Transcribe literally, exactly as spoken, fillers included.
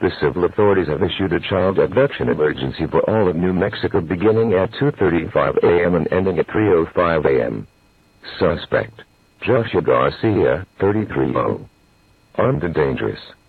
The civil authorities have issued a child abduction emergency for all of New Mexico beginning at two thirty-five a.m. and ending at three oh five a.m. Suspect: Joshua Garcia, thirty-three, armed and dangerous.